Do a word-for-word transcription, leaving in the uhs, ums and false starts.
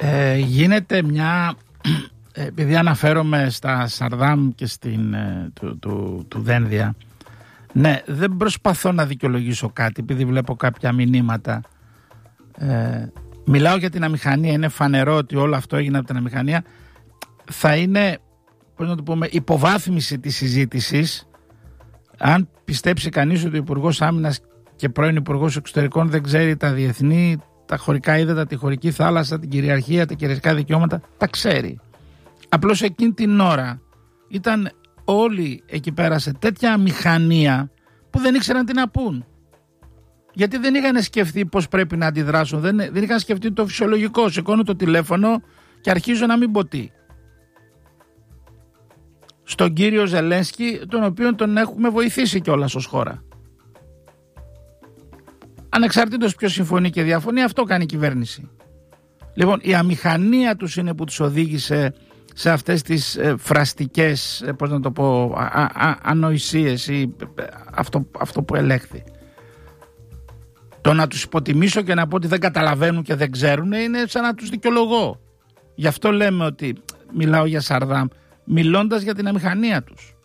Ε, γίνεται μια, επειδή αναφέρομαι στα Σαρδάμ και στην ε, του, του, του Δένδια, ναι, δεν προσπαθώ να δικαιολογήσω κάτι επειδή βλέπω κάποια μηνύματα. Ε, μιλάω για την αμηχανία, είναι φανερό ότι όλο αυτό έγινε από την αμηχανία. Θα είναι, πώς να το πούμε, υποβάθμιση της συζήτησης αν πιστέψει κανείς ότι ο Υπουργός Άμυνας και πρώην Υπουργός Εξωτερικών δεν ξέρει τα διεθνή, τα χωρικά ύδατα, τη χωρική θάλασσα, την κυριαρχία, τα κυριαρχικά δικαιώματα. Τα ξέρει. Απλώς εκείνη την ώρα ήταν όλοι εκεί πέρα σε τέτοια αμηχανία που δεν ήξεραν τι να πούν. Γιατί δεν είχαν σκεφτεί πώς πρέπει να αντιδράσουν. Δεν, δεν είχαν σκεφτεί το φυσιολογικό. Σηκώνω το τηλέφωνο και αρχίζω να μην πω τι. Στον κύριο Ζελένσκι, τον οποίο τον έχουμε βοηθήσει κιόλας ως χώρα. Ανεξαρτήτως ποιος συμφωνεί και διαφωνεί, αυτό κάνει η κυβέρνηση. Λοιπόν, η αμηχανία τους είναι που τους οδήγησε σε αυτές τις ε, φραστικές, ε, πώς να το πω, α, α, ανοησίες ή ε, αυτό, αυτό που ελέγχθη. Το να τους υποτιμήσω και να πω ότι δεν καταλαβαίνουν και δεν ξέρουν είναι σαν να τους δικαιολογώ. Γι' αυτό λέμε ότι μιλάω για Σαρδάμ, μιλώντας για την αμηχανία τους.